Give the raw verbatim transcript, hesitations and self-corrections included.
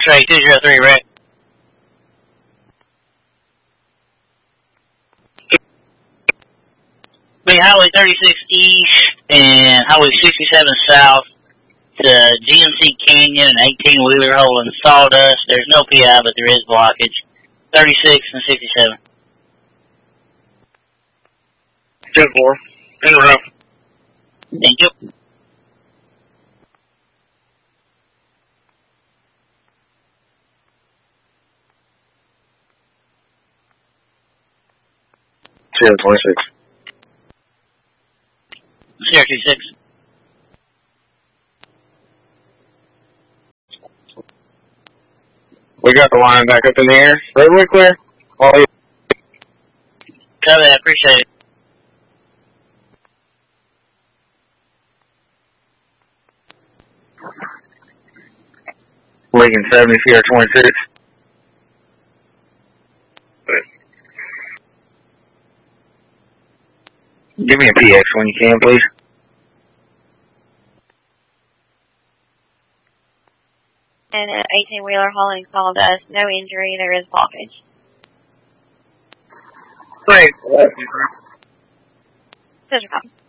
X-ray two zero three, Rick. Be Highway thirty-six East and Highway sixty-seven South to G M C Canyon and eighteen-wheeler hauling sawdust. There's no P I, but there is blockage. thirty-six and sixty-seven. ten four. Interrupt. Thank you. Sierra twenty-six. Sierra twenty-six. We got the line back up in the air. Roadway clear? All you. Copy that. Appreciate it. Lincoln seventy, Sierra twenty-six. Give me a P X when you can, please. And an eighteen-wheeler hauling sawdust. No injury. There is blockage. Great. Scissor copy.